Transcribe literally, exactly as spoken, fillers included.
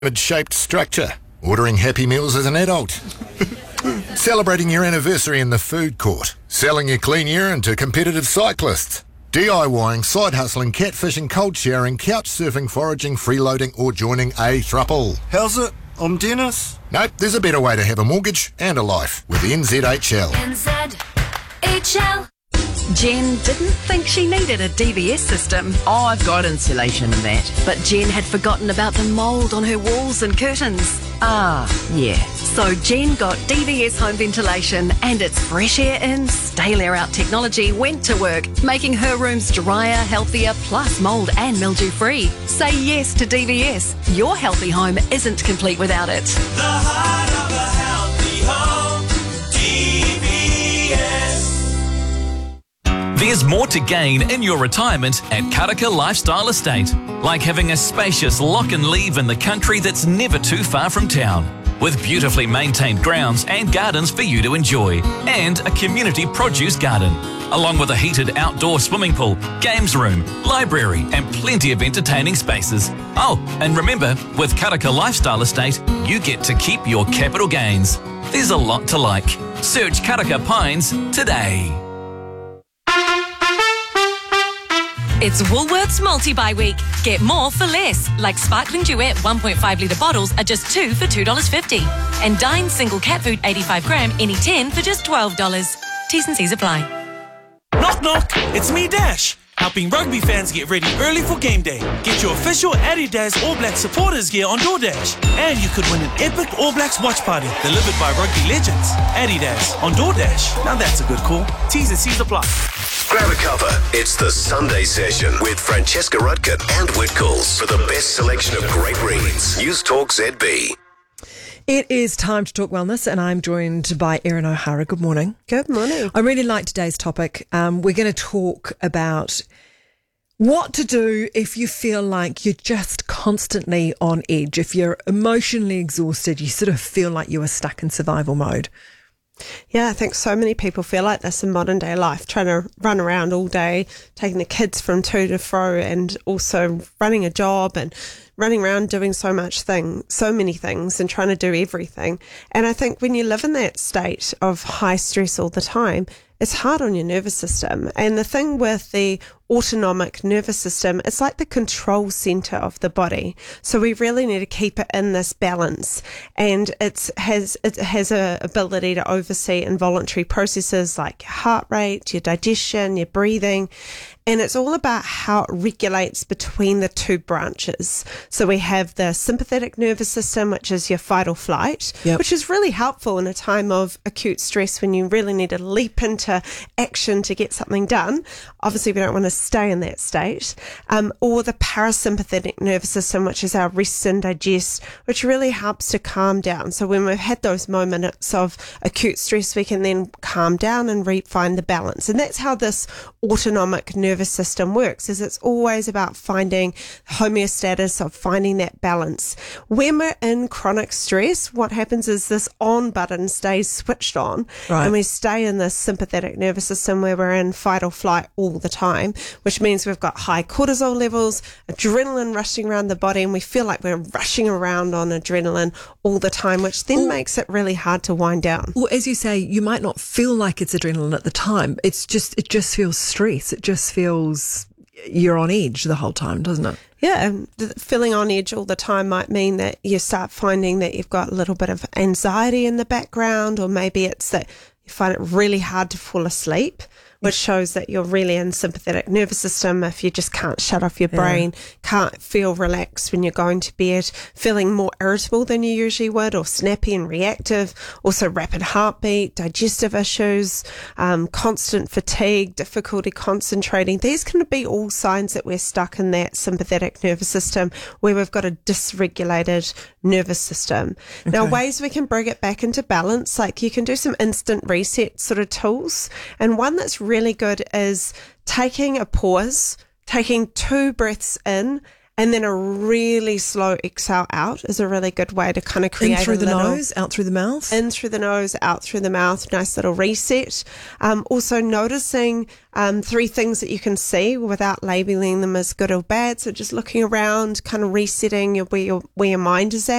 pyramid-shaped structure. Ordering Happy Meals as an adult. Celebrating your anniversary in the food court. Selling your clean urine to competitive cyclists. DIYing, side hustling, catfishing, cold showering, couch surfing, foraging, freeloading or joining a thruple. How's it? I'm Dennis. Nope, there's a better way to have a mortgage and a life with N Z H L. N Z H L. Jen didn't think she needed a D V S system. Oh, I've got insulation and that. But Jen had forgotten about the mould on her walls and curtains. Ah, yeah. So Jen got D V S home ventilation, and its fresh air in, stale air out technology went to work, making her rooms drier, healthier, plus mould and mildew free. Say yes to D V S. Your healthy home isn't complete without it. The heart of a healthy home, D V S. There's more to gain in your retirement at Karaka Lifestyle Estate, like having a spacious lock and leave in the country that's never too far from town, with beautifully maintained grounds and gardens for you to enjoy, and a community produce garden, along with a heated outdoor swimming pool, games room, library and plenty of entertaining spaces. Oh, and remember, with Karaka Lifestyle Estate, you get to keep your capital gains. There's a lot to like. Search Karaka Pines today. It's Woolworths Multi-Buy Week. Get more for less, like Sparkling Duet one point five litre bottles are just two for two dollars fifty. And Dine Single Cat Food eighty-five gram, any ten for just twelve dollars. T's and C's apply. Knock knock, it's me Dash, helping rugby fans get ready early for game day. Get your official Adidas All Blacks supporters gear on DoorDash. And you could win an epic All Blacks watch party delivered by rugby legends. Adidas on DoorDash. Now that's a good call. T's and C's apply. Grab a cover. It's the Sunday Session with Francesca Rudkin and Whitcoulls for the best selection of great reads. News Talk Z B. It is time to talk wellness, and I'm joined by Erin O'Hara. Good morning. Good morning. I really like today's topic. Um, we're going to talk about what to do if you feel like you're just constantly on edge, if you're emotionally exhausted, you sort of feel like you are stuck in survival mode. Yeah, I think so many people feel like this in modern day life, trying to run around all day, taking the kids from to to fro, and also running a job and running around doing so much thing, so many things and trying to do everything. And I think when you live in that state of high stress all the time, it's hard on your nervous system. And the thing with the autonomic nervous system, it's like the control center of the body. So we really need to keep it in this balance. And it's has it has a ability to oversee involuntary processes like your heart rate, your digestion, your breathing. And it's all about how it regulates between the two branches. So we have the sympathetic nervous system, which is your fight or flight, yep. which is really helpful in a time of acute stress when you really need to leap into action to get something done. Obviously, we don't want to stay in that state. Um, or the parasympathetic nervous system, which is our rest and digest, which really helps to calm down. So when we've had those moments of acute stress, we can then calm down and re- find the balance. And that's how this autonomic nervous nervous system works, is it's always about finding homeostasis, of finding that balance. When we're in chronic stress, what happens is this on button stays switched on, right. and we stay in this sympathetic nervous system where we're in fight or flight all the time, which means we've got high cortisol levels, adrenaline rushing around the body, and we feel like we're rushing around on adrenaline all the time, which then Ooh. makes it really hard to wind down. Well, as you say, you might not feel like it's adrenaline at the time. It's just, it just feels stress. It just feels you're on edge the whole time, doesn't it? Yeah, feeling on edge all the time might mean that you start finding that you've got a little bit of anxiety in the background, or maybe it's that you find it really hard to fall asleep, which shows that you're really in sympathetic nervous system if you just can't shut off your brain, yeah. can't feel relaxed when you're going to bed, feeling more irritable than you usually would, or snappy and reactive, also rapid heartbeat, digestive issues, um, constant fatigue, difficulty concentrating. These can be all signs that we're stuck in that sympathetic nervous system where we've got a dysregulated nervous system. Okay. Now, ways we can bring it back into balance, like you can do some instant reset sort of tools, and one that's really good is taking a pause, taking two breaths in And then a really slow exhale out is a really good way to kind of create In through a the little, nose, out through the mouth. in through the nose, out through the mouth. Nice little reset. Um, also noticing um, three things that you can see without labeling them as good or bad. So just looking around, kind of resetting your, where your where your mind is at.